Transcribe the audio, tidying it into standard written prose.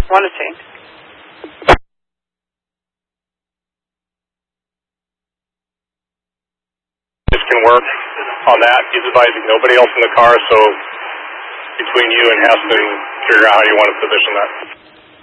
Want to change? This can work on that. He's advising nobody else in the car, so between you and Heston, figure out how you want to position that.